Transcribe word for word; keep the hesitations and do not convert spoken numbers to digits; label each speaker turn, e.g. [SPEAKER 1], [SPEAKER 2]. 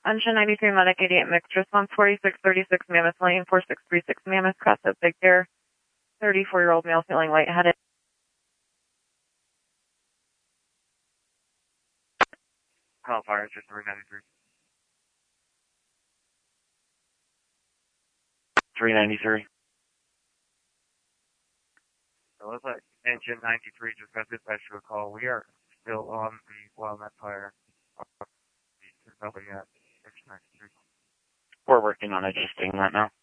[SPEAKER 1] Engine ninety-three, Medic eighty-eight, mixed response, forty-six thirty-six Mammoth Lane, four six three six Mammoth, cross up Big Bear, thirty-four-year-old male feeling lightheaded.
[SPEAKER 2] Call fire, just three ninety-three. three ninety-three. So it looks like engine ninety-three just got dispatched to a call. We are still on the Wildnet Fire. There's nobody at engine ninety-three. We're working on adjusting that now.